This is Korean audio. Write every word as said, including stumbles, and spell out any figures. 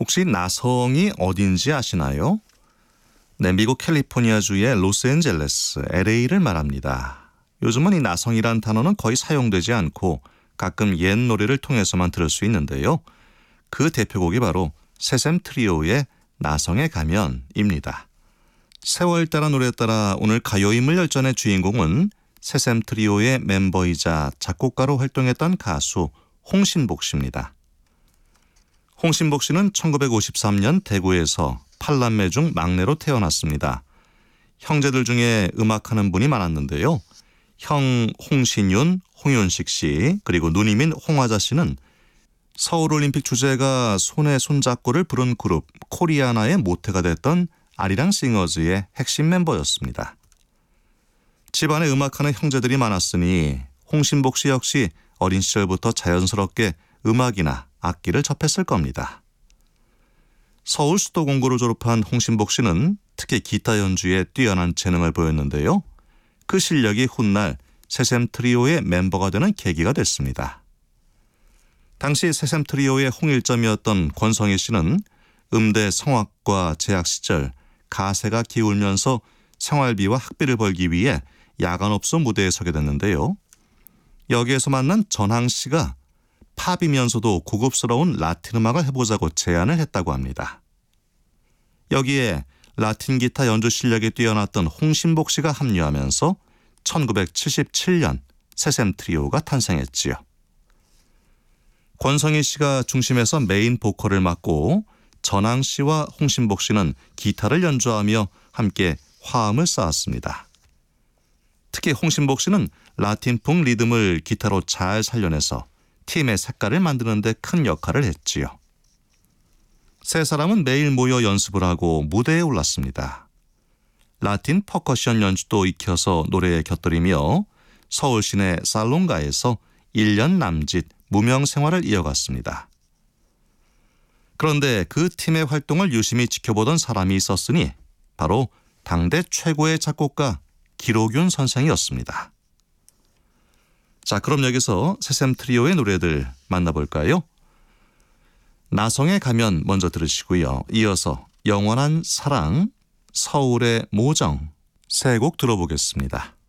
혹시 나성이 어딘지 아시나요? 네, 미국 캘리포니아주의 로스앤젤레스, 엘에이를 말합니다. 요즘은 이 나성이란 단어는 거의 사용되지 않고 가끔 옛 노래를 통해서만 들을 수 있는데요. 그 대표곡이 바로 새샘 트리오의 나성에 가면입니다. 세월 따라 노래 따라 오늘 가요인물 열전의 주인공은 새샘 트리오의 멤버이자 작곡가로 활동했던 가수 홍신복 씨입니다. 홍신복 씨는 천구백오십삼 년 대구에서 팔남매 중 막내로 태어났습니다. 형제들 중에 음악하는 분이 많았는데요. 형 홍신윤, 홍윤식 씨, 그리고 누님인 홍화자 씨는 서울올림픽 주제가 손에 손잡고를 부른 그룹 코리아나의 모태가 됐던 아리랑 싱어즈의 핵심 멤버였습니다. 집안에 음악하는 형제들이 많았으니 홍신복 씨 역시 어린 시절부터 자연스럽게 음악이나 악기를 접했을 겁니다. 서울 수도공고를 졸업한 홍신복 씨는 특히 기타 연주에 뛰어난 재능을 보였는데요. 그 실력이 훗날 새샘 트리오의 멤버가 되는 계기가 됐습니다. 당시 새샘 트리오의 홍일점이었던 권성희 씨는 음대 성악과 재학 시절 가세가 기울면서 생활비와 학비를 벌기 위해 야간업소 무대에 서게 됐는데요. 여기에서 만난 전항 씨가 팝이면서도 고급스러운 라틴 음악을 해보자고 제안을 했다고 합니다. 여기에 라틴 기타 연주 실력이 뛰어났던 홍신복 씨가 합류하면서 천구백칠십칠 년 새샘 트리오가 탄생했지요. 권성희 씨가 중심에서 메인 보컬을 맡고 전항 씨와 홍신복 씨는 기타를 연주하며 함께 화음을 쌓았습니다. 특히 홍신복 씨는 라틴풍 리듬을 기타로 잘 살려내서 팀의 색깔을 만드는 데 큰 역할을 했지요. 세 사람은 매일 모여 연습을 하고 무대에 올랐습니다. 라틴 퍼커션 연주도 익혀서 노래에 곁들이며 서울 시내 살롱가에서 일 년 남짓 무명 생활을 이어갔습니다. 그런데 그 팀의 활동을 유심히 지켜보던 사람이 있었으니 바로 당대 최고의 작곡가 기록윤 선생이었습니다. 자, 그럼 여기서 새샘 트리오의 노래들 만나볼까요? 나성에 가면 먼저 들으시고요. 이어서 영원한 사랑, 서울의 모정 세 곡 들어보겠습니다.